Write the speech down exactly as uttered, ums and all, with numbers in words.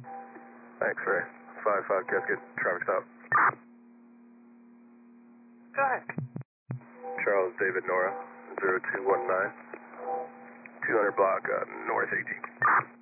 X-ray. five five Cascade, traffic stop. Go ahead. Charles David Nora, zero two one nine. two hundred block, uh, north eighteen.